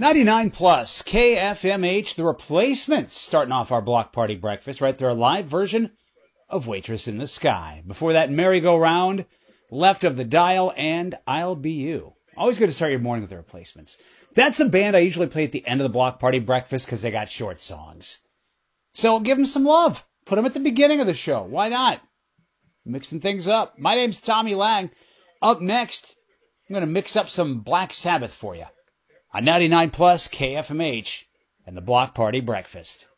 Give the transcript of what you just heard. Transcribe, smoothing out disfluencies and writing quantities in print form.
99 plus KFMH, The Replacements, starting off our block party breakfast right there, a live version of Waitress in the Sky. Before that, Merry-Go-Round, Left of the Dial, and I'll Be You. Always good to start your morning with The Replacements. That's a band I usually play at the end of the block party breakfast because they got short songs. So give them some love. Put them at the beginning of the show. Why not? Mixing things up. My name's Tommy Lang. Up next, I'm going to mix up some Black Sabbath for you on 99 plus KFMH and the Block Party Breakfast.